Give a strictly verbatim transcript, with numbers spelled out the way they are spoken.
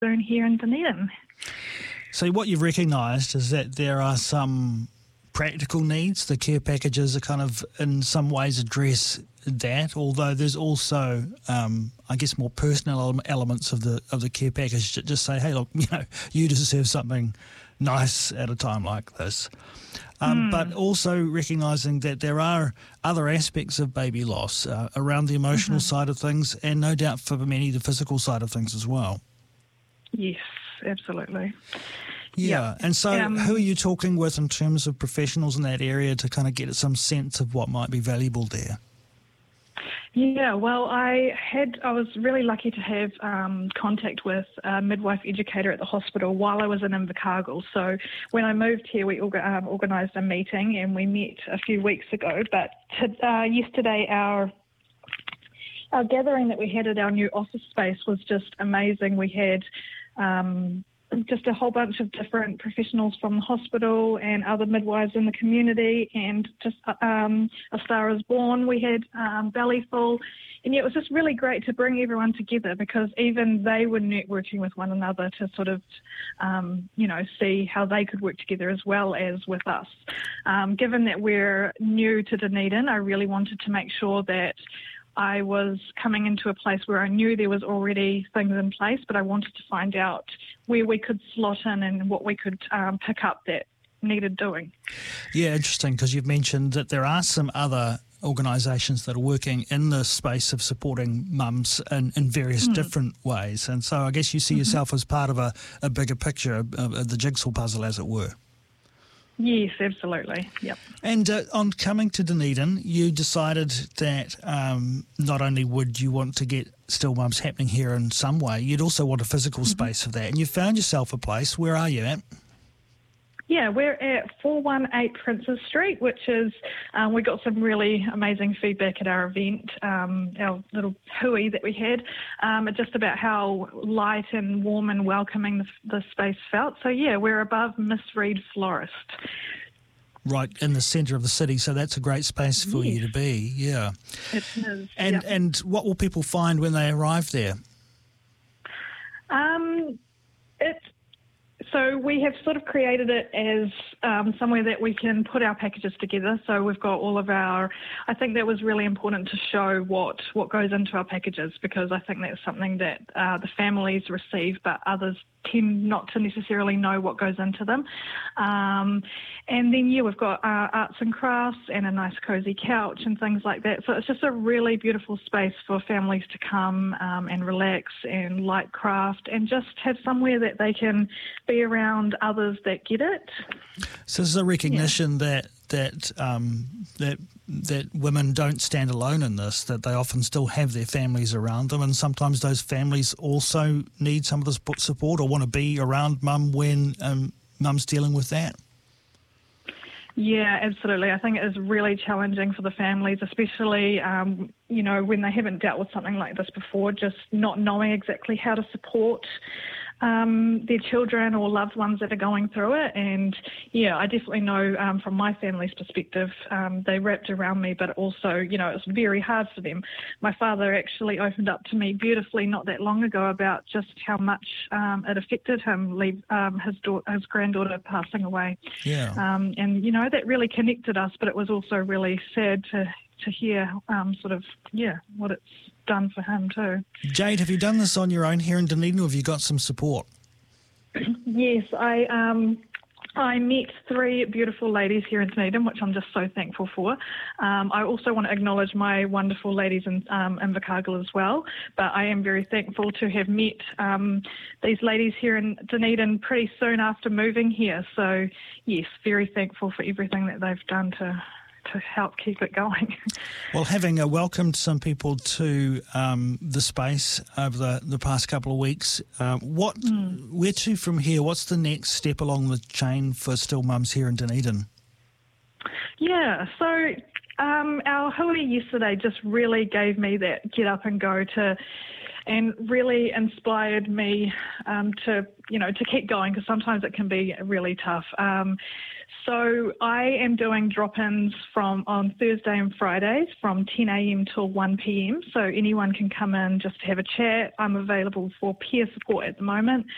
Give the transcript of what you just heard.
soon here in Dunedin. So what you've recognised is that there are some practical needs. The care packages are kind of in some ways address that, although there's also, um, I guess, more personal elements of the of the care package that just say, hey, look, you know, you deserve something nice at a time like this. Um, mm. But also recognising that there are other aspects of baby loss uh, around the emotional mm-hmm. side of things, and no doubt for many the physical side of things as well. Yes, absolutely. Yeah, yep. and so um, who are you talking with in terms of professionals in that area to kind of get some sense of what might be valuable there? Yeah, well, I had I was really lucky to have um, contact with a midwife educator at the hospital while I was in Invercargill. So when I moved here, we orga- um, organised a meeting and we met a few weeks ago. But to, uh, yesterday, our our gathering that we had at our new office space was just amazing. We had um, just a whole bunch of different professionals from the hospital and other midwives in the community, and just um, A Star Is Born. We had um, belly full, and yeah, it was just really great to bring everyone together, because even they were networking with one another to sort of, um, you know, see how they could work together as well as with us. Um, given that we're new to Dunedin, I really wanted to make sure that I was coming into a place where I knew there was already things in place, but I wanted to find out where we could slot in and what we could um, pick up that needed doing. Yeah, interesting, because you've mentioned that there are some other organisations that are working in the space of supporting mums in, in various mm. different ways. And so I guess you see mm-hmm. yourself as part of a, a bigger picture of, of the jigsaw puzzle, as it were. Yes, absolutely. Yep. And uh, on coming to Dunedin, you decided that um, not only would you want to get Still Mums happening here in some way, you'd also want a physical mm-hmm. space for that. And you found yourself a place. Where are you at? Yeah, we're at four one eight Princes Street, which is, um, we got some really amazing feedback at our event, um, our little hui that we had, um, just about how light and warm and welcoming the, the space felt. So, yeah, we're above Miss Reed Florist. Right in the centre of the city, so that's a great space for yes. you to be, yeah. It is, And, yep. and what will people find when they arrive there? Um, it's So we have sort of created it as um, somewhere that we can put our packages together. So we've got all of our, I think that was really important to show what, what goes into our packages, because I think that's something that uh, the families receive, but others tend not to necessarily know what goes into them. Um, and then, yeah, we've got uh, arts and crafts and a nice cosy couch and things like that. So it's just a really beautiful space for families to come um, and relax and light craft and just have somewhere that they can be around others that get it. So there's a recognition yeah. that that um, that that women don't stand alone in this, that they often still have their families around them, and sometimes those families also need some of the support or want to be around mum when um, mum's dealing with that. Yeah, absolutely. I think it is really challenging for the families, especially, um, you know, when they haven't dealt with something like this before, just not knowing exactly how to support um, their children or loved ones that are going through it. And, yeah, I definitely know um, from my family's perspective, um, they wrapped around me, but also, you know, it's very hard for them. My father actually opened up to me beautifully not that long ago about just how much um, it affected him, leave, um, his, da- his granddaughter passing away. Yeah. Um, and, you know, that really connected us, but it was also really sad to to hear um, sort of, yeah, what it's done for him too. Jade, have you done this on your own here in Dunedin, or have you got some support? Yes, I um, I met three beautiful ladies here in Dunedin, which I'm just so thankful for. Um, I also want to acknowledge my wonderful ladies in um, Invercargill as well, but I am very thankful to have met um, these ladies here in Dunedin pretty soon after moving here. So, yes, very thankful for everything that they've done to to help keep it going. Well, having uh, welcomed some people to um, the space over the, the past couple of weeks, uh, what, mm. where to from here? What's the next step along the chain for Still Mums here in Dunedin? Yeah, so um, our hui yesterday just really gave me that get up and go to, and really inspired me um, to, you know, to keep going, because sometimes it can be really tough. Um, So I am doing drop-ins from on Thursday and Fridays from ten a.m. till one p.m. So anyone can come in just to have a chat. I'm available for peer support at the moment.